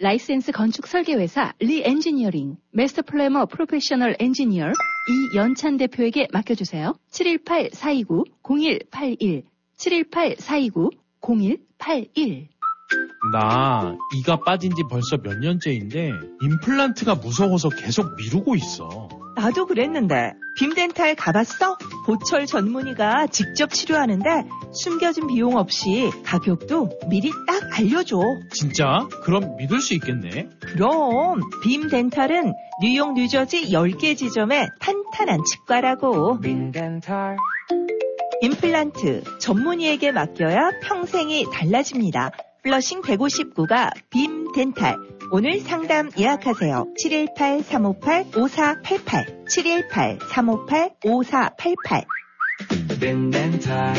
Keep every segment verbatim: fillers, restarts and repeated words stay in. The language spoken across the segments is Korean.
라이센스 건축 설계회사 리엔지니어링, 마스터 플래머 프로페셔널 엔지니어 이연찬 대표에게 맡겨주세요. 칠일팔 사이구 공일팔일 칠일팔 사이구 공일팔일. 나 이가 빠진 지 벌써 몇 년째인데 임플란트가 무서워서 계속 미루고 있어. 나도 그랬는데 빔덴탈 가봤어? 보철 전문의가 직접 치료하는데 숨겨진 비용 없이 가격도 미리 딱 알려줘. 진짜? 그럼 믿을 수 있겠네. 그럼 빔덴탈은 뉴욕, 뉴저지 열 개 지점의 탄탄한 치과라고. 빔덴탈. 임플란트 전문의에게 맡겨야 평생이 달라집니다. 플러싱 백오십구가 빔덴탈. 오늘 상담 예약하세요. 칠일팔 삼오팔 오사팔팔 칠일팔 삼오팔 오사팔팔. 빔덴탈.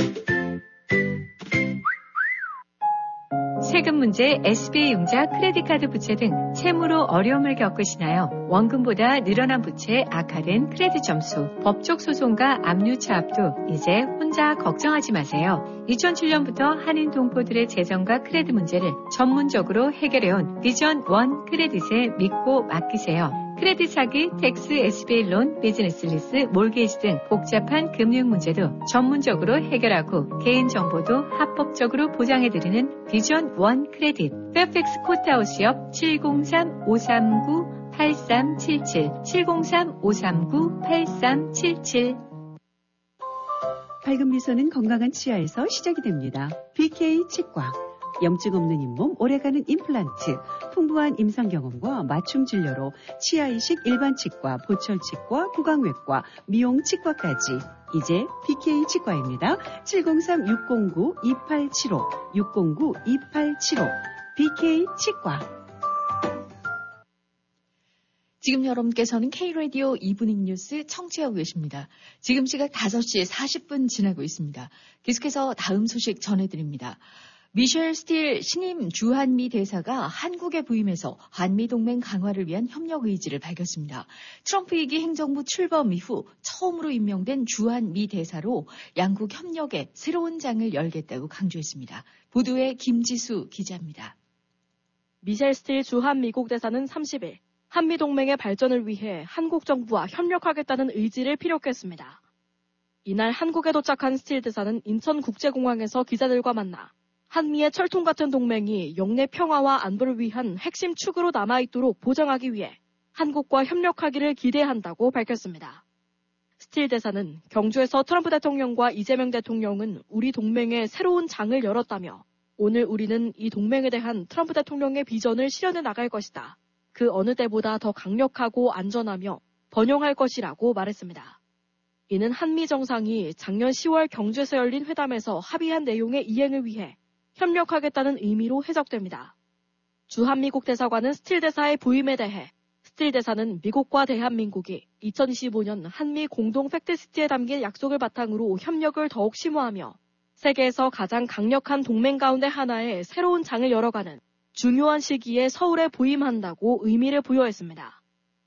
세금 문제, 에스비아이 융자, 크레딧카드 부채 등 채무로 어려움을 겪으시나요? 원금보다 늘어난 부채, 악화된 크레딧 점수, 법적 소송과 압류 차압도 이제 혼자 걱정하지 마세요. 이천칠 년부터 한인 동포들의 재정과 크레딧 문제를 전문적으로 해결해온 비전 원 크레딧에 믿고 맡기세요. 크레딧 사기, 텍스, 에스비아이 론, 비즈니스 리스, 몰게이지 등 복잡한 금융 문제도 전문적으로 해결하고 개인정보도 합법적으로 보장해드리는 비전 원 크레딧. 페어팩스 코트하우스 옆 칠공삼 오삼구 팔삼칠칠 칠공삼 오삼구 팔삼칠칠. 밝은 미소는 건강한 치아에서 시작이 됩니다. 비케이 치과. 염증 없는 잇몸, 오래가는 임플란트, 풍부한 임상 경험과 맞춤 진료로 치아 이식 일반 치과, 보철 치과, 구강외과, 미용 치과까지. 이제 비케이 치과입니다. 칠공삼 육공구 이팔칠오 육공구 이팔칠오 비케이 치과. 지금 여러분께서는 K-라디오 이브닝 뉴스 청취하고 계십니다. 지금 시각 다섯 시 사십 분 지나고 있습니다. 계속해서 다음 소식 전해드립니다. 미셸 스틸 신임 주한미 대사가 한국에 부임해서 한미동맹 강화를 위한 협력 의지를 밝혔습니다. 트럼프 이 기 행정부 출범 이후 처음으로 임명된 주한미 대사로 양국 협력에 새로운 장을 열겠다고 강조했습니다. 보도에 김지수 기자입니다. 미셸 스틸 주한미국 대사는 삼십 일 한미동맹의 발전을 위해 한국 정부와 협력하겠다는 의지를 피력했습니다. 이날 한국에 도착한 스틸 대사는 인천국제공항에서 기자들과 만나 한미의 철통 같은 동맹이 영내 평화와 안보를 위한 핵심 축으로 남아있도록 보장하기 위해 한국과 협력하기를 기대한다고 밝혔습니다. 스틸 대사는 경주에서 트럼프 대통령과 이재명 대통령은 우리 동맹에 새로운 장을 열었다며 오늘 우리는 이 동맹에 대한 트럼프 대통령의 비전을 실현해 나갈 것이다. 그 어느 때보다 더 강력하고 안전하며 번영할 것이라고 말했습니다. 이는 한미 정상이 작년 시월 경주에서 열린 회담에서 합의한 내용의 이행을 위해 협력하겠다는 의미로 해석됩니다. 주한미국 대사관은 스틸 대사의 부임에 대해 스틸 대사는 미국과 대한민국이 이천이십오 년 한미 공동 팩트시트에 담긴 약속을 바탕으로 협력을 더욱 심화하며 세계에서 가장 강력한 동맹 가운데 하나의 새로운 장을 열어가는 중요한 시기에 서울에 부임한다고 의미를 부여했습니다.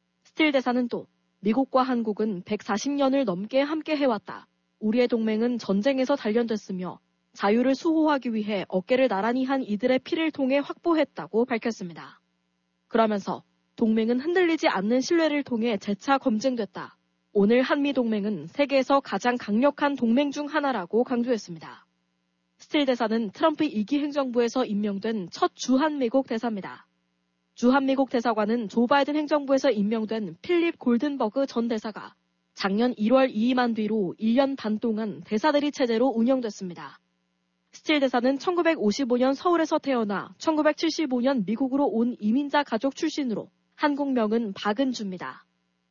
스틸 대사는 또 미국과 한국은 백사십 년을 넘게 함께 해왔다. 우리의 동맹은 전쟁에서 단련됐으며 자유를 수호하기 위해 어깨를 나란히 한 이들의 피를 통해 확보했다고 밝혔습니다. 그러면서 동맹은 흔들리지 않는 신뢰를 통해 재차 검증됐다. 오늘 한미동맹은 세계에서 가장 강력한 동맹 중 하나라고 강조했습니다. 스틸 대사는 트럼프 이 기 행정부에서 임명된 첫 주한미국 대사입니다. 주한미국 대사관은 조 바이든 행정부에서 임명된 필립 골든버그 전 대사가 작년 일월 이임한 뒤로 일 년 반 동안 대사대리 체제로 운영됐습니다. 스틸 대사는 천구백오십오 년 서울에서 태어나 천구백칠십오 년 미국으로 온 이민자 가족 출신으로 한국명은 박은주입니다.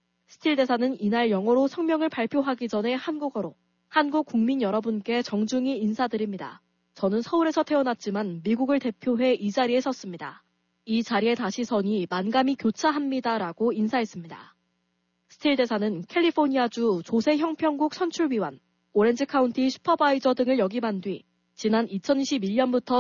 스틸 대사는 이날 영어로 성명을 발표하기 전에 한국어로 한국 국민 여러분께 정중히 인사드립니다. 저는 서울에서 태어났지만 미국을 대표해 이 자리에 섰습니다. 이 자리에 다시 서니 만감이 교차합니다라고 인사했습니다. 스틸 대사는 캘리포니아주 조세 형평국 선출위원, 오렌지 카운티 슈퍼바이저 등을 역임한 뒤 지난 이천이십일 년부터